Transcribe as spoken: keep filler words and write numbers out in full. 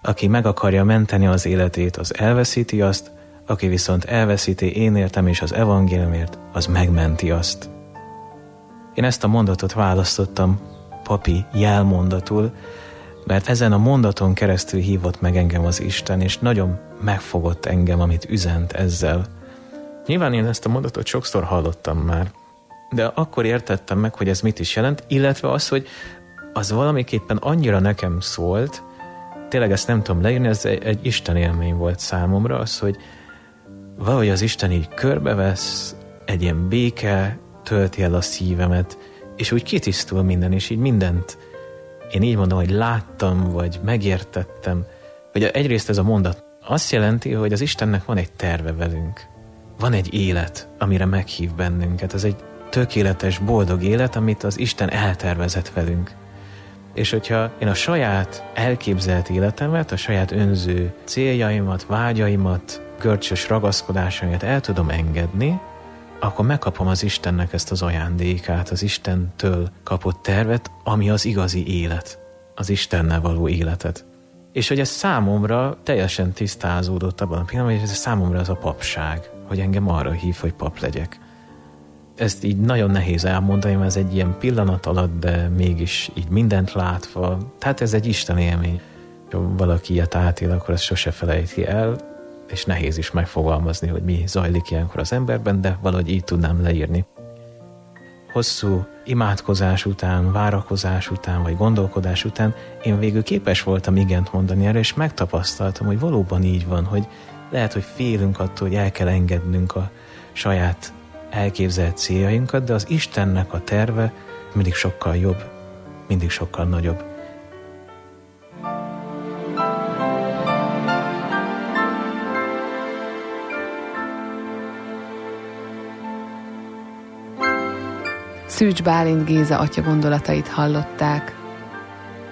Aki meg akarja menteni az életét, az elveszíti azt, aki viszont elveszíti én értem és az evangéliumért, az megmenti azt. Én ezt a mondatot választottam papi jelmondatul, mert ezen a mondaton keresztül hívott meg engem az Isten, és nagyon megfogott engem, amit üzent ezzel. Nyilván én ezt a mondatot sokszor hallottam már, de akkor értettem meg, hogy ez mit is jelent, illetve az, hogy az valamiképpen annyira nekem szólt, tényleg ezt nem tudom leírni, ez egy, egy Isten élmény volt számomra, az, hogy valahogy az Isten így körbevesz, egy ilyen béke tölti el a szívemet, és úgy kitisztul minden, és így mindent, én így mondom, hogy láttam, vagy megértettem, hogy egyrészt ez a mondat azt jelenti, hogy az Istennek van egy terve velünk. Van egy élet, amire meghív bennünket. Ez egy tökéletes, boldog élet, amit az Isten eltervezett velünk. És hogyha én a saját elképzelt életemet, a saját önző céljaimat, vágyaimat, görcsös ragaszkodásaimat el tudom engedni, akkor megkapom az Istennek ezt az ajándékát, az Istentől kapott tervet, ami az igazi élet, az Istennel való életet. És hogy ez számomra teljesen tisztázódott abban a pillanatban, hogy ez számomra az a papság, hogy engem arra hív, hogy pap legyek. Ezt így nagyon nehéz elmondani, mert ez egy ilyen pillanat alatt, de mégis így mindent látva. Tehát ez egy Isten élmény. Ha valaki ilyet átél, akkor ezt sose felejti el, és nehéz is megfogalmazni, hogy mi zajlik ilyenkor az emberben, de valahogy így tudnám leírni. Hosszú imádkozás után, várakozás után, vagy gondolkodás után én végül képes voltam igent mondani erre, és megtapasztaltam, hogy valóban így van, hogy lehet, hogy félünk attól, hogy el kell engednünk a saját elképzelt céljainkat, de az Istennek a terve mindig sokkal jobb, mindig sokkal nagyobb. Szűcs Bálint Géza atya gondolatait hallották.